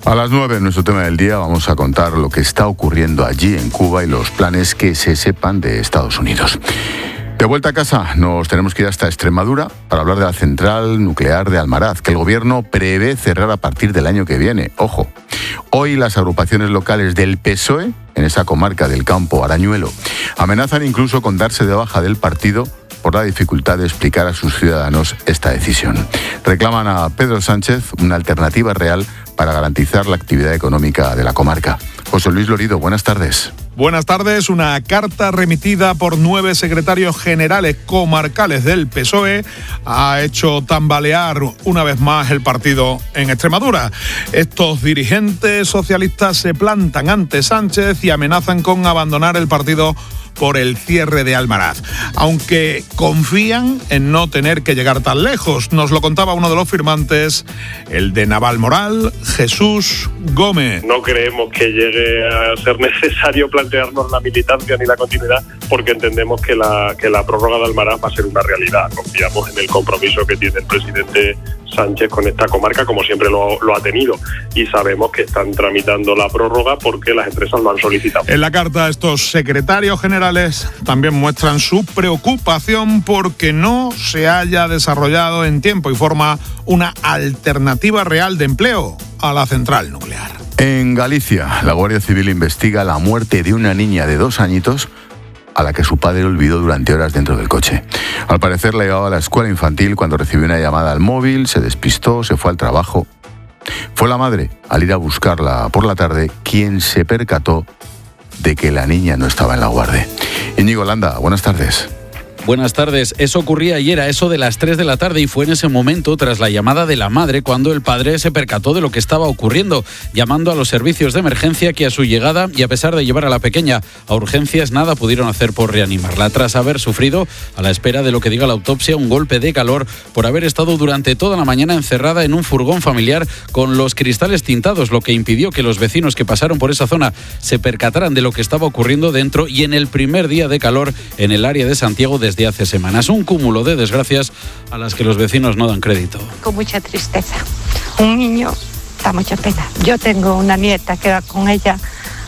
A las 9 en nuestro tema del día vamos a contar lo que está ocurriendo allí en Cuba y los planes que se sepan de Estados Unidos. De vuelta a casa, nos tenemos que ir hasta Extremadura para hablar de la central nuclear de Almaraz, que el gobierno prevé cerrar a partir del año que viene. Ojo, hoy las agrupaciones locales del PSOE, en esa comarca del Campo Arañuelo, amenazan incluso con darse de baja del partido por la dificultad de explicar a sus ciudadanos esta decisión. Reclaman a Pedro Sánchez una alternativa real para garantizar la actividad económica de la comarca. José Luis Lorido, buenas tardes. Buenas tardes. Una carta remitida por 9 secretarios generales comarcales del PSOE ha hecho tambalear una vez más el partido en Extremadura. Estos dirigentes socialistas se plantan ante Sánchez y amenazan con abandonar el partido por el cierre de Almaraz, aunque confían en no tener que llegar tan lejos. Nos lo contaba uno de los firmantes, el de Navalmoral, Jesús Gómez. No creemos que llegue a ser necesario plantearnos la militancia ni la continuidad, porque entendemos que la prórroga de Almaraz va a ser una realidad. Confiamos en el compromiso que tiene el presidente Sánchez con esta comarca, como siempre lo ha tenido, y sabemos que están tramitando la prórroga porque las empresas lo han solicitado. En la carta, estos secretarios generales también muestran su preocupación porque no se haya desarrollado en tiempo y forma una alternativa real de empleo a la central nuclear. En Galicia, la Guardia Civil investiga la muerte de una niña de 2 añitos a la que su padre olvidó durante horas dentro del coche. Al parecer la llevaba a la escuela infantil cuando recibió una llamada al móvil, se despistó, se fue al trabajo. Fue la madre, al ir a buscarla por la tarde, quien se percató de que la niña no estaba en la guardia. Íñigo Landa, buenas tardes. Buenas tardes. Eso ocurría ayer a eso de las 3 de la tarde y fue en ese momento, tras la llamada de la madre, cuando el padre se percató de lo que estaba ocurriendo, llamando a los servicios de emergencia que a su llegada, y a pesar de llevar a la pequeña a urgencias, nada pudieron hacer por reanimarla, tras haber sufrido, a la espera de lo que diga la autopsia, un golpe de calor por haber estado durante toda la mañana encerrada en un furgón familiar con los cristales tintados, lo que impidió que los vecinos que pasaron por esa zona se percataran de lo que estaba ocurriendo dentro, y en el primer día de calor en el área de Santiago desde hace semanas. Un cúmulo de desgracias a las que los vecinos no dan crédito. Con mucha tristeza. Un niño da mucha pena. Yo tengo una nieta que va con ella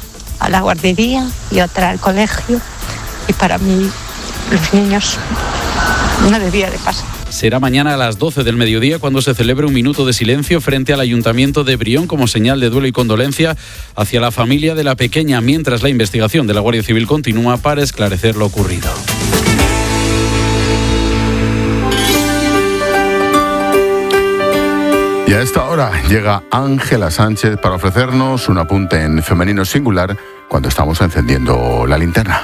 a la guardería y otra al colegio, y para mí los niños no debía de pasar. Será mañana a las 12 del mediodía cuando se celebre un minuto de silencio frente al Ayuntamiento de Brión como señal de duelo y condolencia hacia la familia de la pequeña, mientras la investigación de la Guardia Civil continúa para esclarecer lo ocurrido. Y a esta hora llega Ángela Sánchez para ofrecernos un apunte en femenino singular cuando estamos encendiendo la linterna.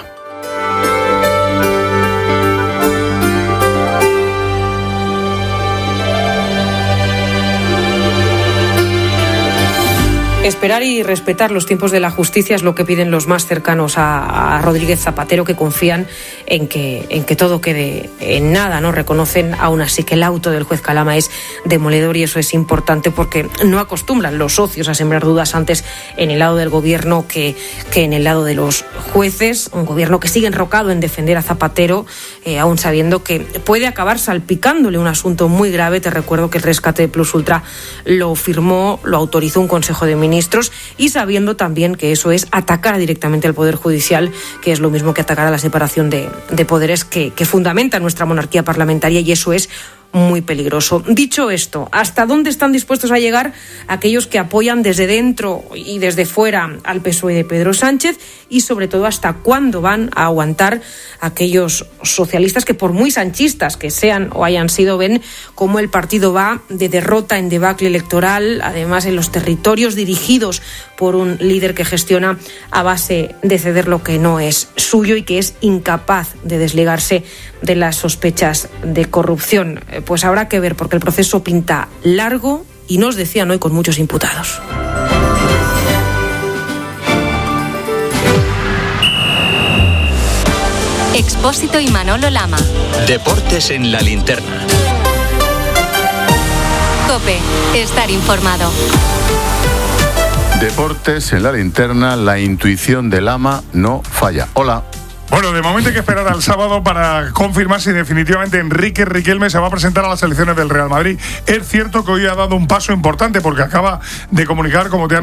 Esperar y respetar los tiempos de la justicia es lo que piden los más cercanos a Rodríguez Zapatero, que confían en que todo quede en nada, ¿no? Reconocen aún así que el auto del juez Calama es demoledor, y eso es importante porque no acostumbran los socios a sembrar dudas antes en el lado del gobierno que en el lado de los jueces. Un gobierno que sigue enrocado en defender a Zapatero, aún sabiendo que puede acabar salpicándole un asunto muy grave. Te recuerdo que el rescate de Plus Ultra lo autorizó un Consejo de Ministros, y sabiendo también que eso es atacar directamente al Poder Judicial, que es lo mismo que atacar a la separación de poderes que fundamenta nuestra monarquía parlamentaria, y eso es muy peligroso. Dicho esto, ¿hasta dónde están dispuestos a llegar aquellos que apoyan desde dentro y desde fuera al PSOE de Pedro Sánchez? Y sobre todo, ¿hasta cuándo van a aguantar aquellos socialistas que, por muy sanchistas que sean o hayan sido, ven cómo el partido va de derrota en debacle electoral, además en los territorios dirigidos por un líder que gestiona a base de ceder lo que no es suyo y que es incapaz de desligarse de las sospechas de corrupción? Pues habrá que ver, porque el proceso pinta largo y nos decían hoy con muchos imputados. Expósito y Manolo Lama. Deportes en la linterna. COPE. Estar informado. Deportes en la linterna, la intuición de Lama no falla. Hola. Bueno, de momento hay que esperar al sábado para confirmar si definitivamente Enrique Riquelme se va a presentar a las selecciones del Real Madrid. Es cierto que hoy ha dado un paso importante porque acaba de comunicar, como te han